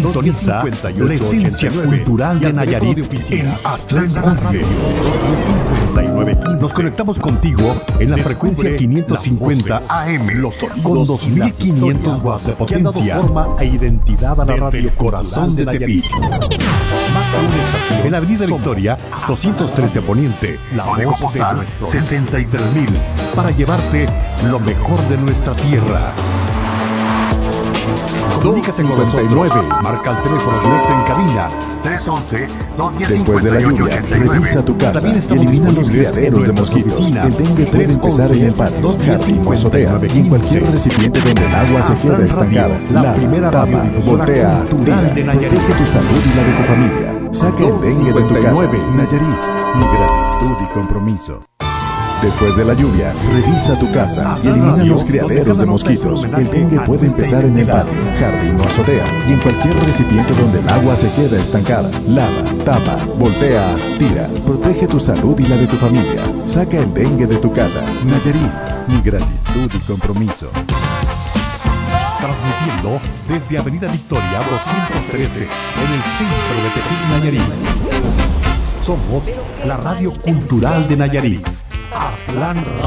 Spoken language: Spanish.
Sintoniza la esencia cultural de Nayarit en Aztlán Radio. Nos conectamos contigo en la frecuencia 550 AM con 2500 watts de potencia forma e identidad a la radio Corazón de Tepic. En la Avenida Victoria, 213 Poniente, la voz de nuestro 63.000 para llevarte lo mejor de nuestra tierra. Comunícase con nosotros. Marca el teléfono directo en cabina 311-210-5889. Después de la lluvia, revisa tu casa y elimina los criaderos de mosquitos. El dengue puede empezar en el patio, jardín o azotea y en cualquier recipiente donde el agua se queda estancada. Lava, tapa, voltea, tira. Protege tu salud y la de tu familia. Saca el dengue de tu casa. Nayarit, mi gratitud y compromiso. Después de la lluvia, revisa tu casa y elimina los criaderos de mosquitos. El dengue puede empezar en el patio, jardín o azotea y en cualquier recipiente donde el agua se queda estancada. Lava, tapa, voltea, tira. Protege tu salud y la de tu familia. Saca el dengue de tu casa. Nayarit, mi gratitud y compromiso. Transmitiendo desde Avenida Victoria 213 en el centro de Tepic, Nayarit. Somos la radio cultural de Nayarit. Aztlán